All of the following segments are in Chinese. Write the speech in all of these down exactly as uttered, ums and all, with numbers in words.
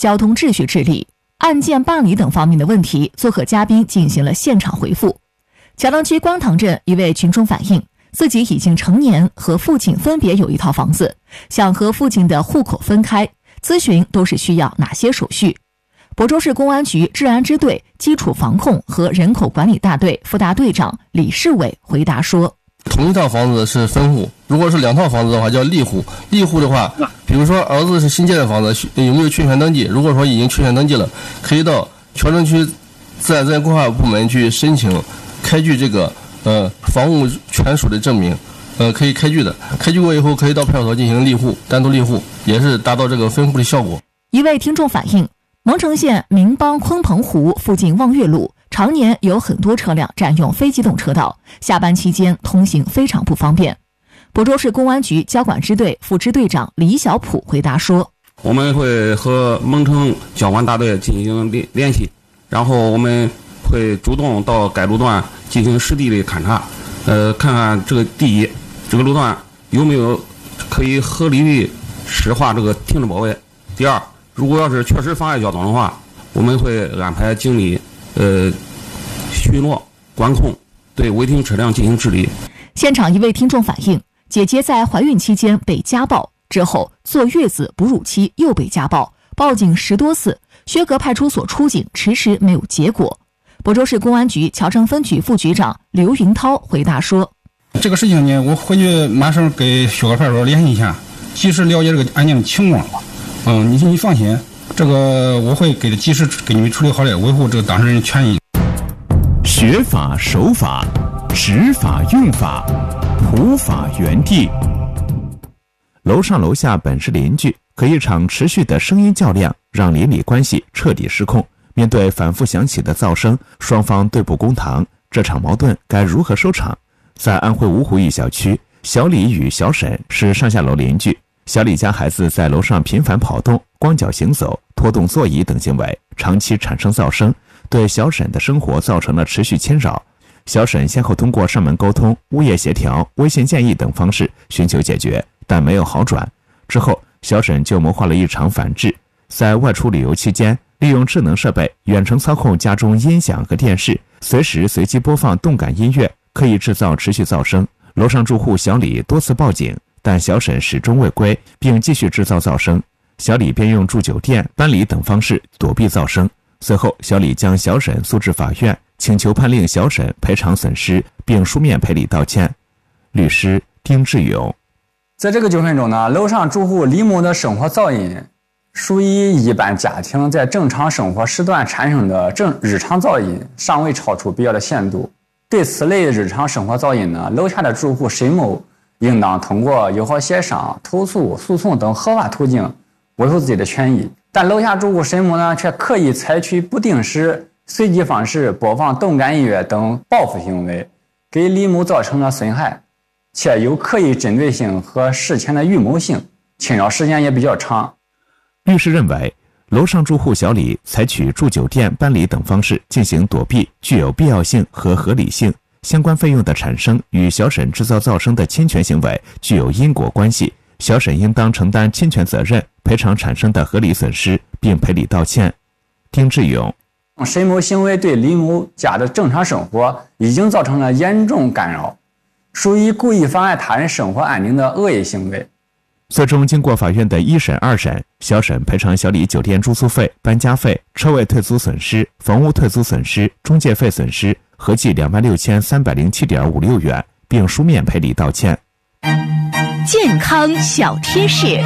交通秩序治理、案件办理等方面的问题，做和嘉宾进行了现场回复。桥塘区光塘镇一位群众反映，自己已经成年，和父亲分别有一套房子，想和父亲的户口分开，咨询都是需要哪些手续。亳州市公安局治安支队基础防控和人口管理大队副大队长李世伟回答说， 同一套房子是分户，如果是两套房子的话叫立户。立户的话，比如说儿子是新建的房子，有没有确权登记？如果说已经确权登记了，可以到桥城区自然资源规划部门去申请开具这个呃房屋权属的证明，呃可以开具的。开具过以后，可以到派出所进行立户，单独立户，也是达到这个分户的效果。 一位听众反映，蒙城县明邦鲲鹏湖附近望月路常年有很多车辆占用非机动车道，下班期间通行非常不方便。亳州市公安局交管支队副支队长李小普回答说， 我们会和蒙城交管大队进行联联系，然后我们会主动到该路段进行实地的勘察，呃，看看这个第一，这个路段有没有可以合理的施划这个停止泊位；第二，如果要是确实妨碍交通的话，我们会安排警力呃巡逻管控，对违停车辆进行治理。 现场一位听众反映，姐姐在怀孕期间被家暴，之后坐月子哺乳期又被家暴，报警十多次，薛格派出所出警迟迟没有结果。亳州市公安局桥城分局副局长刘云涛回答说， 这个事情呢，我回去马上给薛格派出所联系一下，及时了解这个案件的情况。嗯，你你放心，这个我会给及时给你们处理好的，维护这个当事人的权益。 学法守法，执法用法，普法原地。楼上楼下本是邻居，可一场持续的声音较量让邻里关系彻底失控。面对反复响起的噪声，双方对簿公堂，这场矛盾该如何收场？在安徽芜湖一小区，小李与小沈是上下楼邻居。小李家孩子在楼上频繁跑动、光脚行走、拖动座椅等行为，长期产生噪声，对小沈的生活造成了持续侵扰。小沈先后通过上门沟通、物业协调、微信建议等方式寻求解决，但没有好转。之后，小沈就谋划了一场反制，在外出旅游期间，利用智能设备远程操控家中音响和电视，随时随机播放动感音乐，刻意制造持续噪声。楼上住户小李多次报警，但小沈始终未归，并继续制造噪声。小李便用住酒店、搬离等方式躲避噪声。随后，小李将小沈诉至法院，请求判令小沈赔偿损失，并书面赔礼道歉。律师丁志勇， 在这个纠纷中呢，楼上住户李某的生活噪音属于一般家庭在正常生活时段产生的正日常噪音，尚未超出必要的限度。对此类日常生活噪音呢，楼下的住户沈某应当通过友好协商、投诉、诉讼等合法途径维护自己的权益。但楼下住户沈某呢，却刻意采取不定时、随机方式播放动感音乐等报复行为，给李某造成了损害，且有刻意针对性和事前的预谋性，侵扰时间也比较长。 律师认为，楼上住户小李采取住酒店、搬离等方式进行躲避，具有必要性和合理性。相关费用的产生与小沈制造噪声的侵权行为具有因果关系，小沈应当承担侵权责任，赔偿产生的合理损失，并赔礼道歉。丁志勇， 沈某行为对李某家的正常生活已经造成了严重干扰，属于故意妨碍他人生活安宁的恶意行为。 最终经过法院的一审、二审，小沈赔偿小李酒店住宿费、搬家费、车位退租损失、房屋退租损失、中介费损失合计两万六千三百零七点五六元，并书面赔礼道歉。 健康小贴士：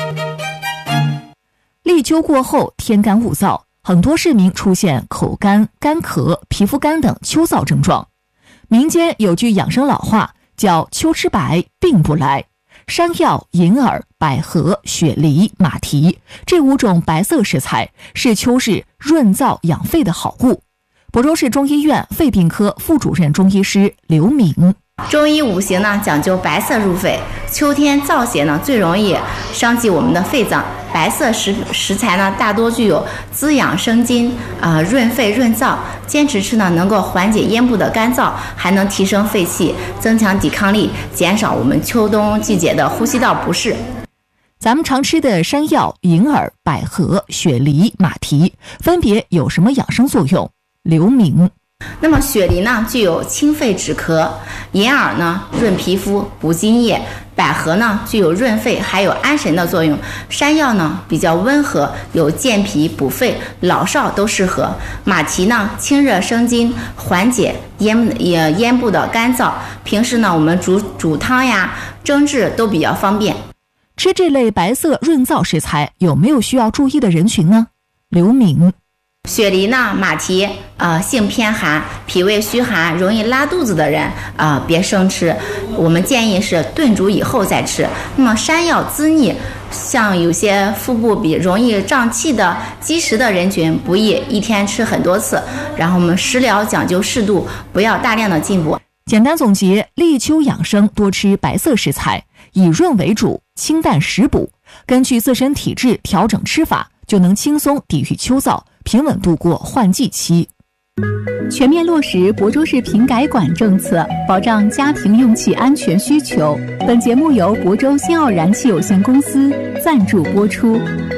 立秋过后，天干物燥，很多市民出现口干、干咳、皮肤干等秋燥症状。民间有句养生老话叫“秋吃白，病不来”。山药、银耳、百合、雪梨、马蹄这五种白色食材是秋日润燥养肺的好物。亳州市中医院肺病科副主任中医师刘敏， 中医五行呢讲究白色入肺，秋天燥邪呢最容易伤及我们的肺脏。白色食食材呢大多具有滋养生津、啊、呃、润肺润燥，坚持吃呢能够缓解咽部的干燥，还能提升肺气，增强抵抗力，减少我们秋冬季节的呼吸道不适。 咱们常吃的山药、银耳、百合、雪梨、马蹄分别有什么养生作用？刘明。 那么雪梨呢，具有清肺止咳；银耳呢，润皮肤、补津液；百合呢，具有润肺还有安神的作用；山药呢，比较温和，有健脾补肺，老少都适合；马蹄呢，清热生津，缓解咽也咽部的干燥。平时呢，我们煮煮汤呀、蒸制都比较方便。 吃这类白色润燥食材有没有需要注意的人群呢？刘敏。 雪梨呢，马蹄呃性偏寒，脾胃虚寒，容易拉肚子的人啊、呃，别生吃。我们建议是炖煮以后再吃。那么山药滋腻，像有些腹部比容易胀气的积食的人群，不宜一天吃很多次。然后我们食疗讲究适度，不要大量的进补。 简单总结，立秋养生多吃白色食材，以润为主，清淡食补，根据自身体质调整吃法，就能轻松抵御秋燥，平稳度过换季期。 全面落实亳州市瓶改管政策，保障家庭用气安全需求。本节目由亳州新奥燃气有限公司赞助播出。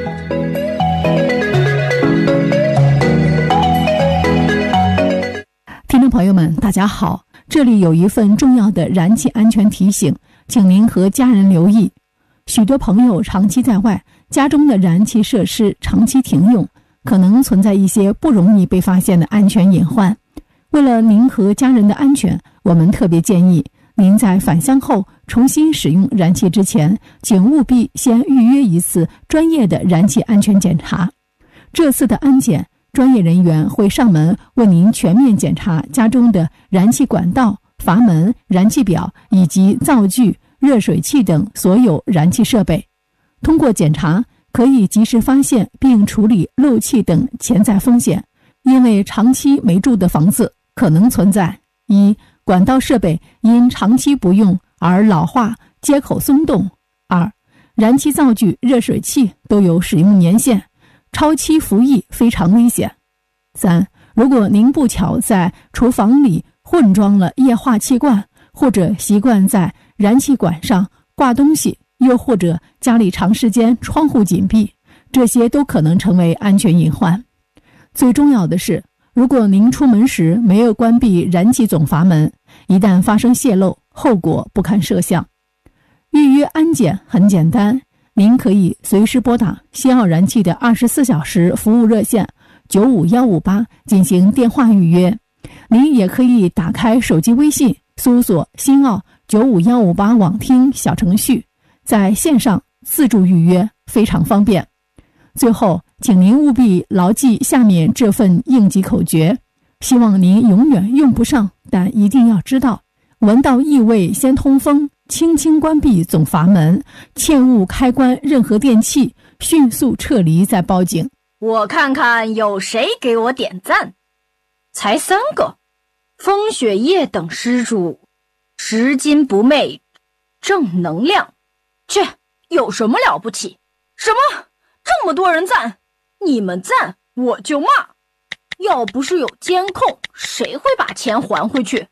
听众朋友们，大家好，这里有一份重要的燃气安全提醒，请您和家人留意。许多朋友长期在外，家中的燃气设施长期停用，可能存在一些不容易被发现的安全隐患。为了您和家人的安全，我们特别建议您在返乡后重新使用燃气之前，请务必先预约一次专业的燃气安全检查。这次的安检，专业人员会上门为您全面检查家中的燃气管道、阀门、燃气表以及灶具、热水器等所有燃气设备。通过检查，可以及时发现并处理漏气等潜在风险，因为长期没住的房子可能存在：一、管道设备因长期不用而老化、接口松动；二、燃气灶具、热水器都有使用年限，超期服役非常危险；三、如果您不巧在厨房里混装了液化气罐，或者习惯在燃气管上挂东西，又或者家里长时间窗户紧闭，这些都可能成为安全隐患。最重要的是，如果您出门时没有关闭燃气总阀门，一旦发生泄漏，后果不堪设想。预约安检很简单，您可以随时拨打新奥燃气的二十四小时服务热线九五一五八进行电话预约。您也可以打开手机微信，搜索新奥九五一五八网听小程序，在线上自助预约，非常方便。最后，请您务必牢记下面这份应急口诀，希望您永远用不上，但一定要知道：闻到异味先通风，轻轻关闭总阀门，切勿开关任何电器，迅速撤离再报警。 我看看有谁给我点赞。才三个，风雪夜等施主，拾金不昧，正能量。切，有什么了不起？什么？这么多人赞，你们赞我就骂。要不是有监控，谁会把钱还回去？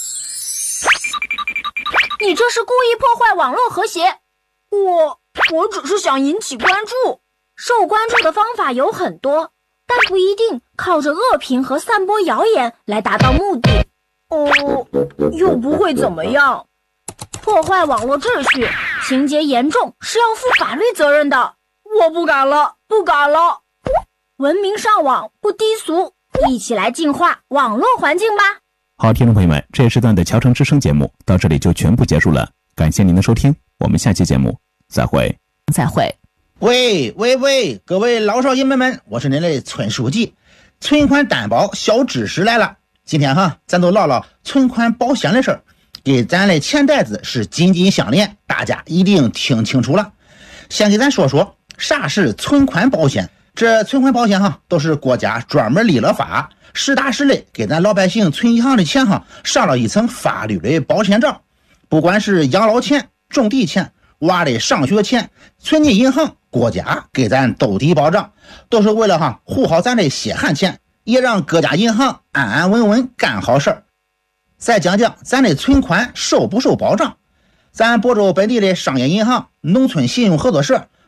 你这是故意破坏网络和谐。我我只是想引起关注。受关注的方法有很多，但不一定靠着恶评和散播谣言来达到目的。哦，又不会怎么样。破坏网络秩序，情节严重是要负法律责任的。我不敢了，不敢了。文明上网不低俗，一起来净化网络环境吧。 好，听众朋友们，这一时段的乔城之声节目到这里就全部结束了，感谢您的收听，我们下期节目再会。 再会。 喂喂喂，各位老少爷们们，我是您的村书记。存款担保小知识来了，今天哈，咱都唠唠存款保险的事儿，给咱的钱袋子是紧紧相连，大家一定听清楚了。先给咱说说啥是存款保险。这存款保险哈，都是国家专门立了法，实打实的给咱老百姓存银行的钱哈，上了一层法律的保险罩。不管是养老钱、种地钱、娃的上学钱，存进银行，国家给咱兜底保障，都是为了哈护好咱的血汗钱，也让各家银行安安稳稳干好事儿。再讲讲咱的存款受不受保障。咱亳州本地的商业银行、农村信用合作社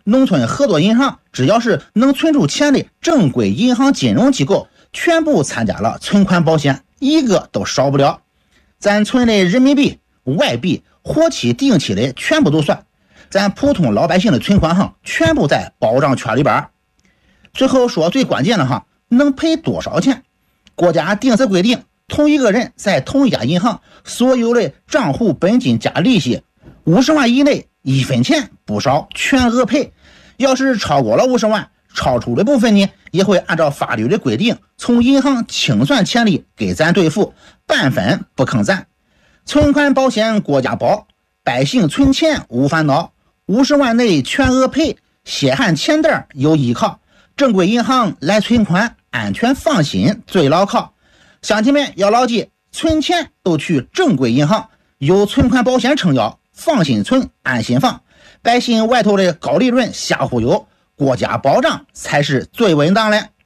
农村合作银行只要是能存出钱的正规银行金融机构，全部参加了存款保险，一个都少不了。咱存的人民币、外币、活期、定期的全部都算，咱普通老百姓的存款哈，全部在保障圈里边。最后说最关键的哈，能赔多少钱？国家定时规定，同一个人在同一家银行所有的账户本金加利息五十万以内，一分钱不少，全额赔。要是超过了五十万，超出的部分呢，也会按照法律的规定，从银行清算钱利给咱兑付，半分不坑咱。存款保险国家保，百姓存钱无烦恼，五十万内全额赔，血汗钱袋有依靠，正规银行来存款，安全放心最牢靠。乡亲们要牢记，存钱都去正规银行，有存款保险撑腰，放心存，安心放。百姓外头的高利润瞎忽悠，国家保障才是最稳当的。